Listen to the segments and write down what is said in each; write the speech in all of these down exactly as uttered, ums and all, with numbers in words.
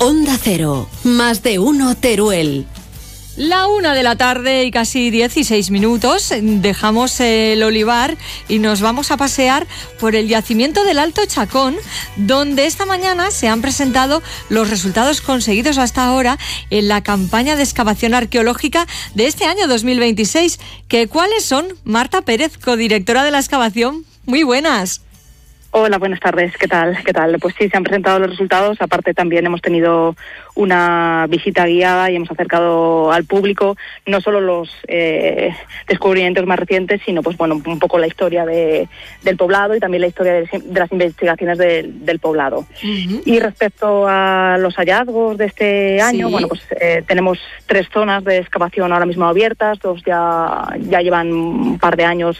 Onda Cero, más de uno Teruel. La una de la tarde y casi dieciséis minutos, dejamos el olivar y nos vamos a pasear por el yacimiento del Alto Chacón, donde esta mañana se han presentado los resultados conseguidos hasta ahora en la campaña de excavación arqueológica de este año dos mil veintiséis. ¿Qué, ¿Cuáles son? Marta Pérez, codirectora de la excavación. Muy buenas. Hola, buenas tardes. ¿Qué tal? ¿Qué tal? Pues sí, se han presentado los resultados. Aparte, también hemos tenido una visita guiada y hemos acercado al público no solo los eh, descubrimientos más recientes, sino pues bueno, un poco la historia de, del poblado y también la historia de, de las investigaciones de, del poblado. Uh-huh. Y respecto a los hallazgos de este año, sí. bueno, pues eh, tenemos tres zonas de excavación ahora mismo abiertas. Dos ya, ya llevan un par de años,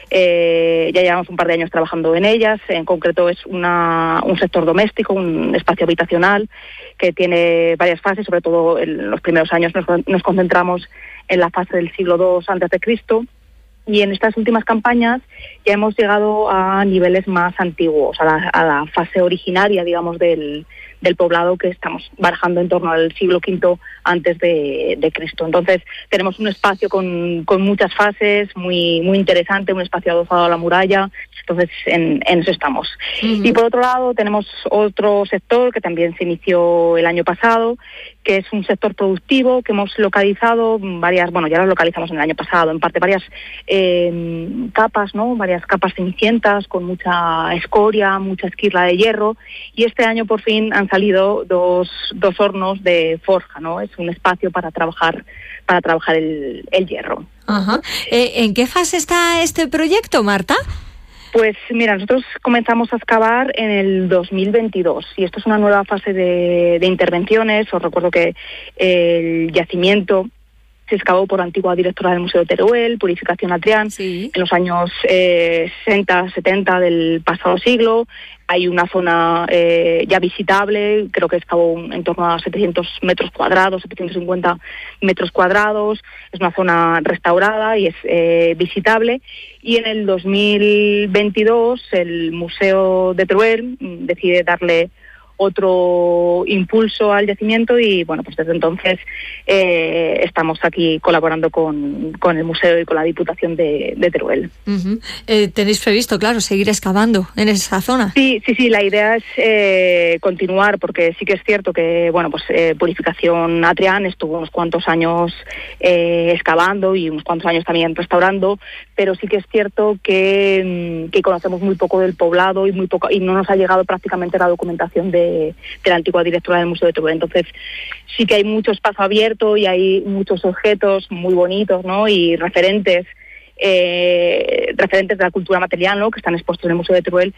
eh, ya llevamos un par de años trabajando en ellas. En concreto es una, un sector doméstico, un espacio habitacional que tiene varias fases. Sobre todo en los primeros años nos, nos concentramos en la fase del siglo segundo antes de Cristo, y en estas últimas campañas ya hemos llegado a niveles más antiguos, a la, a la fase originaria, digamos, del, del poblado, que estamos barajando en torno al siglo quinto antes de, de Cristo. Entonces tenemos un espacio con, con muchas fases, muy, muy interesante, un espacio adosado a la muralla. Entonces, en, en eso estamos. Uh-huh. Y por otro lado, tenemos otro sector que también se inició el año pasado, que es un sector productivo que hemos localizado varias, bueno, ya lo localizamos en el año pasado, en parte varias eh, capas, ¿no? Varias capas cenicientas con mucha escoria, mucha esquirla de hierro, y este año por fin han salido dos, dos hornos de forja, ¿no? Es un espacio para trabajar, para trabajar el, el hierro. Ajá. Eh, ¿En qué fase está este proyecto, Marta? Pues mira, nosotros comenzamos a excavar en el dos mil veintidós y esto es una nueva fase de, de intervenciones. Os recuerdo que el yacimiento se excavó por antigua directora del Museo de Teruel, Purificación Adrián, sí. en los años eh, sesenta, setenta del pasado siglo. Hay una zona eh, ya visitable, creo que excavó en torno a setecientos metros cuadrados, setecientos cincuenta metros cuadrados. Es una zona restaurada y es eh, visitable. Y en el dos mil veintidós el Museo de Teruel decide darle otro impulso al yacimiento y bueno, pues desde entonces eh, estamos aquí colaborando con, con el museo y con la Diputación de, de Teruel. Uh-huh. Eh, ¿Tenéis previsto, claro, seguir excavando en esa zona? Sí, sí, sí, la idea es eh, continuar, porque sí que es cierto que bueno, pues eh, Purificación Adrián estuvo unos cuantos años eh, excavando y unos cuantos años también restaurando, pero sí que es cierto que, que conocemos muy poco del poblado y muy poco y no nos ha llegado prácticamente la documentación de de la antigua directora del Museo de Teruel. Entonces sí que hay mucho espacio abierto y hay muchos objetos muy bonitos, ¿no? Y referentes eh, referentes de la cultura material, ¿no? Que están expuestos en el Museo de Teruel